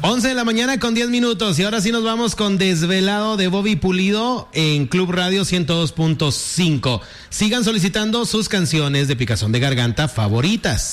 11 de la mañana con 10 minutos y ahora sí nos vamos con Desvelado de Bobby Pulido en Club Radio 102.5. Sigan solicitando sus canciones de picazón de garganta favoritas.